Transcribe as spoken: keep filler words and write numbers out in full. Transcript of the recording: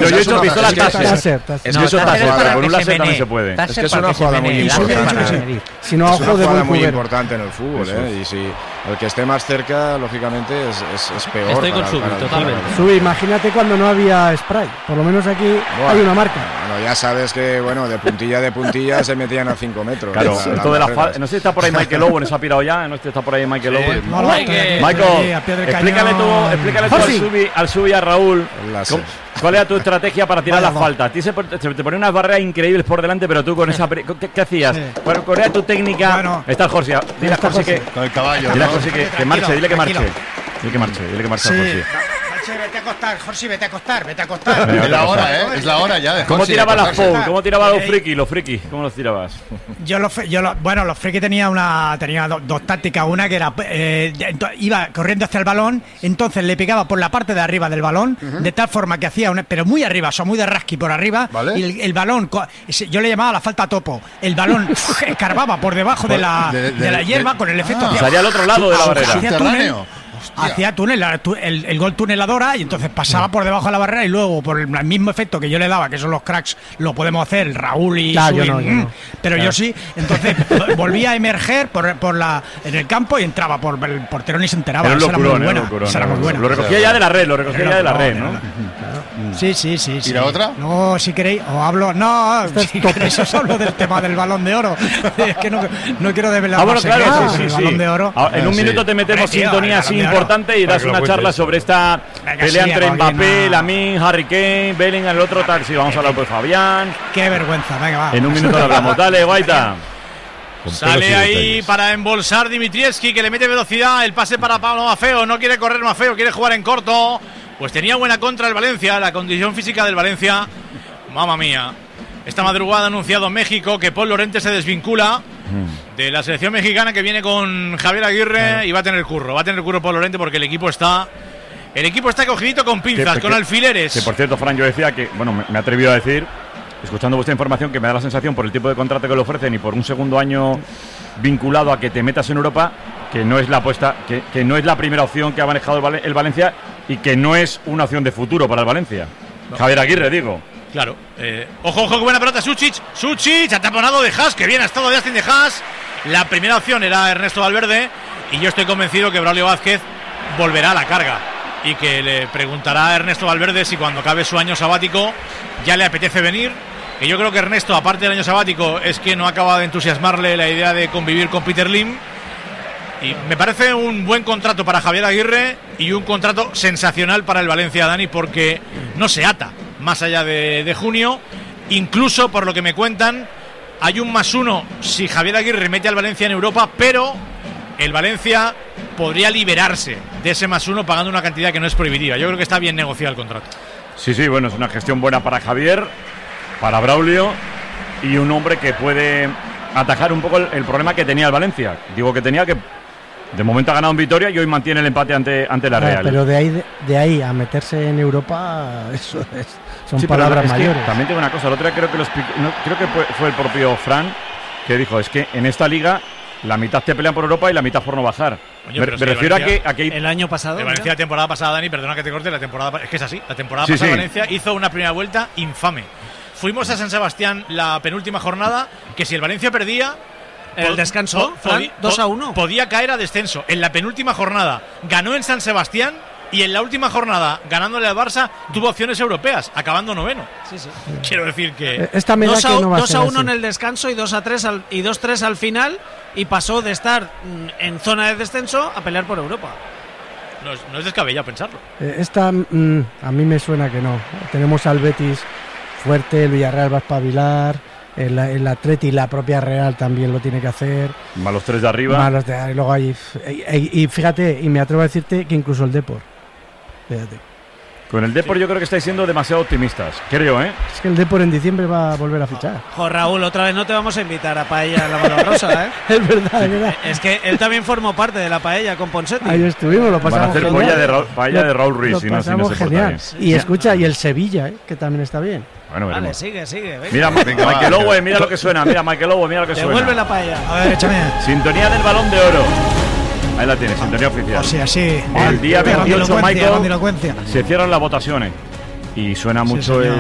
yo he hecho pistola Taser. Es que es una jugada, con un láser también se puede. Es que es una jugada muy importante. Si no, es una jugada muy importante en el fútbol, ¿eh? Y si el que esté más cerca, lógicamente, es, es, es peor. Estoy con Subi, totalmente. Subi, imagínate cuando no había spray. Por lo menos aquí bueno, hay una marca. Bueno, ya sabes que, bueno, de puntilla de puntilla se metían a cinco metros. Claro, la, esto de la fa- no sé si está por ahí Michael Owen, ¿se ha pirado ya? No sé si está por ahí Michael sí, Owen. no, no, Michael, Michael explícale tú, explícale tú al Subi, al Subi y a Raúl. ¿Cuál era tu estrategia para tirar Vaya la falta? A ti se, se te ponían unas barreras increíbles por delante, pero tú con esa... ¿Qué, qué hacías? Sí. ¿Cuál era tu técnica? Bueno, está el Jorge. Dile a Jorge que... Con el caballo, dile a ¿no? Jorge que, que marche, dile que marche. Dile que marche, dile que marche sí. a Jorge. Jorge, vete a acostar, Jorge, vete a acostar, vete a acostar. Es la hora, ¿eh? Es la hora ya de ¿Cómo tirabas las foul? ¿Cómo tirabas los frikis? Los frikis, ¿cómo los tirabas? Yo los, yo los, bueno, los frikis tenía una, tenía dos, dos tácticas. Una que era, eh, iba corriendo hacia el balón, entonces le pegaba por la parte de arriba del balón, uh-huh. de tal forma que hacía, una, pero muy arriba, o sea, muy de rasqui por arriba, ¿vale? Y el, el balón, yo le llamaba la falta topo, el balón escarbaba por debajo de la, de, de, de la hierba de, con el efecto. Ah, salía al otro lado de la barrera. Subterráneo. Hacía túnel, el, el gol tuneladora y entonces pasaba por debajo de la barrera y luego por el mismo efecto que yo le daba, que son los cracks, lo podemos hacer Raúl y claro, Subi, yo no, yo no. pero claro. yo sí, entonces volvía a emerger por, por la en el campo y entraba por el portero y se enteraba. Era esa locurón, era muy buena, locurón, esa era muy buena. Lo recogía ya de la red, lo recogía ya de la red, ¿no? Sí, sí, sí. ¿Y sí. la otra? No, si queréis, os hablo. No, si queréis, os hablo del tema del Balón de Oro. Es que no, no quiero desvelar ah, bueno, más claro, secretos sí, sí, del sí. Balón de Oro. Ah, en un sí. minuto te metemos Hombre, tío, sintonía así importante y das una charla sobre esta Venga, pelea sí, entre Mbappé, no. Lamine, Harry Kane, Bellingham, el otro tal. Sí, vamos a hablar pues Fabián. Qué vergüenza, venga, va. En un minuto lo hablamos. Dale, Guaita. Sale ahí para embolsar Dimitrievski, que le mete velocidad. El pase para Pablo Maffeo. No quiere correr Maffeo, quiere jugar en corto. Pues tenía buena contra el Valencia. La condición física del Valencia, mamma mía. Esta madrugada ha anunciado México que Paul Lorente se desvincula de la selección mexicana, que viene con Javier Aguirre, claro. Y va a tener curro. Va a tener curro Paul Lorente porque el equipo está... El equipo está cogidito con pinzas, que, con que, alfileres. Que por cierto, Fran, yo decía que... Bueno, me, me he atrevido a decir... Escuchando vuestra información, que me da la sensación por el tipo de contrato que le ofrecen y por un segundo año vinculado a que te metas en Europa, que no es la apuesta, que, que no es la primera opción que ha manejado el, Val- el Valencia y que no es una opción de futuro para el Valencia. No. Javier Aguirre, digo. Claro. Eh, ojo, ojo, qué buena pelota, Suchic. Suchic, ataponado de Haas, que bien ha estado de Justin de Haas. La primera opción era Ernesto Valverde y yo estoy convencido que Braulio Vázquez volverá a la carga y que le preguntará a Ernesto Valverde si cuando acabe su año sabático ya le apetece venir. Que yo creo que Ernesto, aparte del año sabático, es que no acaba de entusiasmarle la idea de convivir con Peter Lim. Y me parece un buen contrato para Javier Aguirre y un contrato sensacional para el Valencia, Dani, porque no se ata más allá de, de junio. Incluso, por lo que me cuentan, hay un más uno si Javier Aguirre mete al Valencia en Europa, pero el Valencia podría liberarse de ese más uno pagando una cantidad que no es prohibitiva. Yo creo que está bien negociado el contrato. Sí, sí, bueno, es una gestión buena para Javier, para Braulio, y un hombre que puede atajar un poco el, el problema que tenía el Valencia. Digo que tenía que, de momento ha ganado en Vitoria y hoy mantiene el empate ante, ante la ah, Real. Pero de ahí, de, de ahí a meterse en Europa, eso es, son sí, palabras es mayores. También tengo una cosa, el otro día creo que, los, no, creo que fue, fue el propio Fran que dijo, es que en esta liga la mitad te pelean por Europa y la mitad por no bajar. Oye, me me refiero Valencia, a, que, a que... El año pasado... El Valencia, la temporada pasada, Dani, perdona que te corte, la temporada... Es que es así, la temporada sí, pasada sí. Valencia hizo una primera vuelta infame. Fuimos a San Sebastián la penúltima jornada, que si el Valencia perdía... El descanso, dos a uno. Podía caer a descenso. En la penúltima jornada ganó en San Sebastián y en la última jornada, ganándole al Barça, tuvo opciones europeas, acabando noveno. Sí, sí. Quiero decir que... Esta me da dos a, que no va dos a uno así. En el descanso y dos a tres al, y dos tres al final, y pasó de estar en zona de descenso a pelear por Europa. No es, no es descabellado pensarlo. Eh, esta mm, a mí me suena que no. Tenemos al Betis fuerte, el Villarreal va a espabilar, el, el Atleti y la propia Real también lo tiene que hacer. Más los tres de arriba. Más los de, y luego hay, y, y, y fíjate, y me atrevo a decirte que incluso el Depor. Fíjate. Con el Depor sí. Yo creo que estáis siendo demasiado optimistas, creo, ¿eh? Es que el Depor en diciembre va a volver a fichar. Jo, Raúl, otra vez no te vamos a invitar a Paella en la Malvarrosa, ¿eh? Es verdad, es verdad. Es que él también formó parte de la Paella con Ponsetti. Ahí estuvimos, lo pasamos Van a hacer genial. paella de, Ra paella de Raúl Ruiz, lo si no, si no se genial. porta Y escucha, y el Sevilla, ¿eh? Que también está bien. Bueno, veremos. Vale, sigue, sigue. Venga. Mira, venga, Michael Owen, mira lo que suena. Mira, Michael Owen, mira lo que suena. Devuelve la paella. A ver, échame. Sintonía del Balón de Oro. Ahí la tienes, sintonía oficial. O sea, sí. El día veintiocho, Michael, se se cierran las votaciones. Y suena mucho sí, el